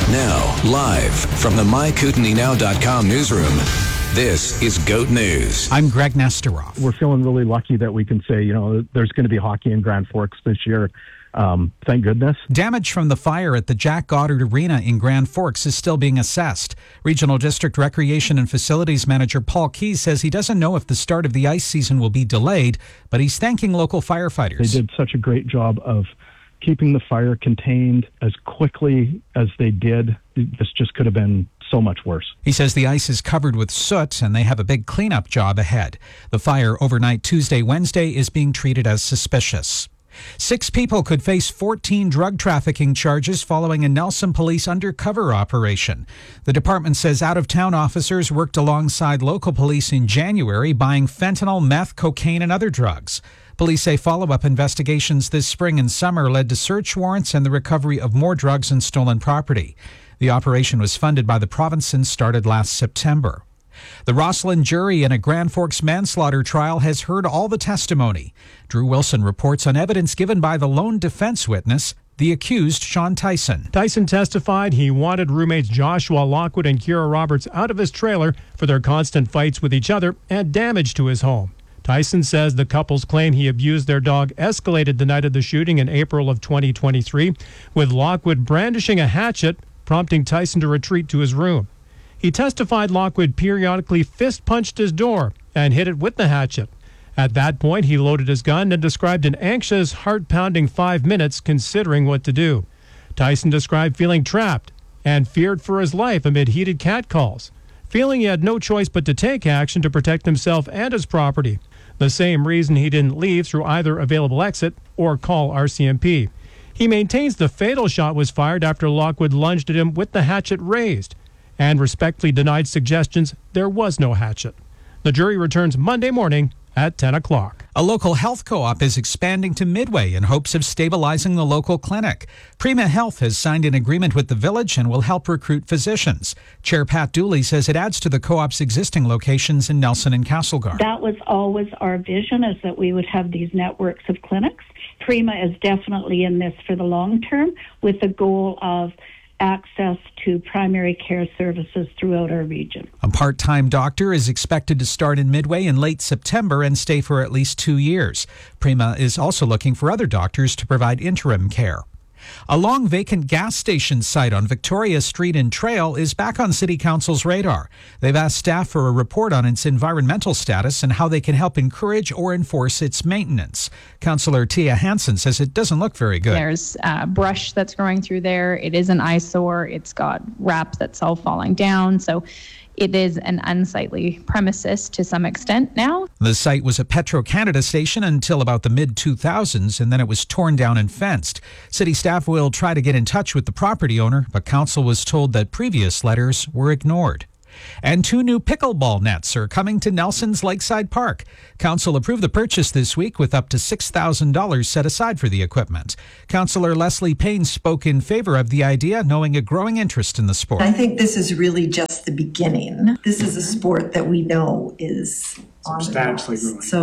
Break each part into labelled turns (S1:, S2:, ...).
S1: Now, live from the MyKootenaeNow.com newsroom, this is GOAT News.
S2: I'm Greg Nesterov.
S3: We're feeling really lucky that we can say, there's going to be hockey in Grand Forks this year. Thank goodness.
S2: Damage from the fire at the Jack Goddard Arena in Grand Forks is still being assessed. Regional District Recreation and Facilities Manager Paul Keys says he doesn't know if the start of the ice season will be delayed, but he's thanking local firefighters.
S3: They did such a great job of keeping the fire contained as quickly as they did. This just could have been so much worse.
S2: He says the ice is covered with soot and they have a big cleanup job ahead. The fire overnight Tuesday, Wednesday is being treated as suspicious. 6 people could face 14 drug trafficking charges following a Nelson police undercover operation. The department says out-of-town officers worked alongside local police in January buying fentanyl, meth, cocaine, and other drugs. Police say follow-up investigations this spring and summer led to search warrants and the recovery of more drugs and stolen property. The operation was funded by the province and started last September. The Rosslyn jury in a Grand Forks manslaughter trial has heard all the testimony. Drew Wilson reports on evidence given by the lone defense witness, the accused Sean Tyson.
S4: Tyson testified he wanted roommates Joshua Lockwood and Kira Roberts out of his trailer for their constant fights with each other and damage to his home. Tyson says the couple's claim he abused their dog escalated the night of the shooting in April of 2023, with Lockwood brandishing a hatchet, prompting Tyson to retreat to his room. He testified Lockwood periodically fist-punched his door and hit it with the hatchet. At that point, he loaded his gun and described an anxious, heart-pounding 5 minutes considering what to do. Tyson described feeling trapped and feared for his life amid heated catcalls, feeling he had no choice but to take action to protect himself and his property, the same reason he didn't leave through either available exit or call RCMP. He maintains the fatal shot was fired after Lockwood lunged at him with the hatchet raised, and respectfully denied suggestions there was no hatchet. The jury returns Monday morning at 10 o'clock.
S2: A local health co-op is expanding to Midway in hopes of stabilizing the local clinic. Prima Health has signed an agreement with the village and will help recruit physicians. Chair Pat Dooley says it adds to the co-op's existing locations in Nelson and Castlegar.
S5: That was always our vision, is that we would have these networks of clinics. Prima is definitely in this for the long term with the goal of access to primary care services throughout our region.
S2: A part-time doctor is expected to start in Midway in late September and stay for at least 2 years. Prima is also looking for other doctors to provide interim care. A long vacant gas station site on Victoria Street and Trail is back on City Council's radar. They've asked staff for a report on its environmental status and how they can help encourage or enforce its maintenance. Councillor Tia Hansen says it doesn't look very good.
S6: There's brush that's growing through there. It is an eyesore. It's got wrap that's all falling down. So it is an unsightly premises to some extent now.
S2: The site was a Petro-Canada station until about the mid-2000s, and then it was torn down and fenced. City staff will try to get in touch with the property owner, but council was told that previous letters were ignored. And 2 new pickleball nets are coming to Nelson's Lakeside Park. Council approved the purchase this week with up to $6,000 set aside for the equipment. Councillor Leslie Payne spoke in favor of the idea, knowing a growing interest in the sport.
S7: I think this is really just the beginning. This is a sport that we know is substantially growing. So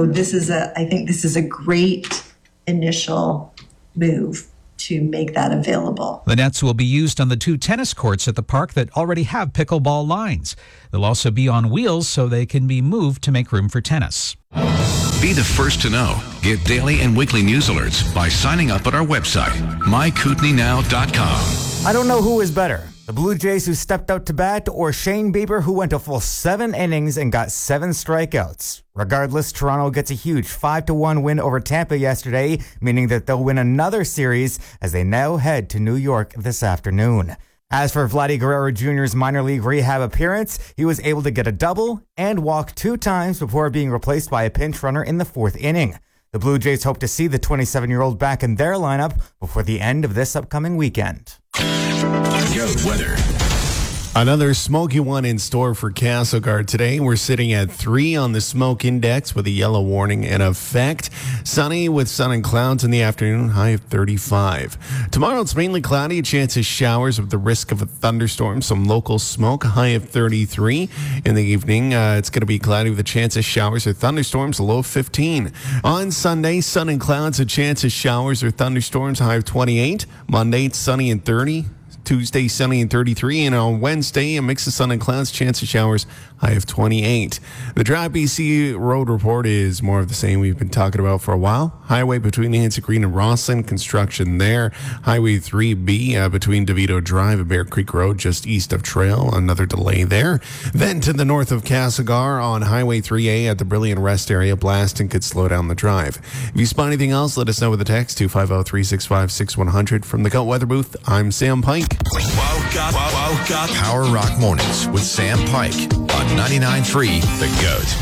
S7: I think this is a great initial move to make that available.
S2: The nets will be used on the 2 tennis courts at the park that already have pickleball lines. They'll also be on wheels so they can be moved to make room for tennis.
S1: Be the first to know. Get daily and weekly news alerts by signing up at our website, MyKootenaeNow.com.
S8: I don't know who is better, the Blue Jays who stepped out to bat or Shane Bieber who went a full 7 innings and got 7 strikeouts. Regardless, Toronto gets a huge 5-1 win over Tampa yesterday, meaning that they'll win another series as they now head to New York this afternoon. As for Vladdy Guerrero Jr.'s minor league rehab appearance, he was able to get a double and walk 2 times before being replaced by a pinch runner in the 4th inning. The Blue Jays hope to see the 27-year-old back in their lineup before the end of this upcoming weekend.
S1: Goat weather.
S9: Another smoky one in store for Castlegar today. We're sitting at 3 on the smoke index with a yellow warning in effect. Sunny with sun and clouds in the afternoon, high of 35. Tomorrow it's mainly cloudy, a chance of showers with the risk of a thunderstorm, some local smoke, high of 33. In the evening, it's going to be cloudy with a chance of showers or thunderstorms, a low of 15. On Sunday, sun and clouds, a chance of showers or thunderstorms, high of 28. Monday, it's sunny and 30. Tuesday, sunny and 33. And on Wednesday, a mix of sun and clouds, chance of showers, high of 28. The Drive BC road report is more of the same we've been talking about for a while. Highway between Nancy Green and Rosslyn, construction there. Highway 3B between DeVito Drive and Bear Creek Road, just east of Trail, another delay there. Then to the north of Castlegar on Highway 3A at the Brilliant Rest area, blasting could slow down the drive. If you spot anything else, let us know with a text 250-365-6100. From the Goat Weather Booth, I'm Sam Pike.
S1: Power Rock Mornings with Sam Pike on 99.3 The Goat.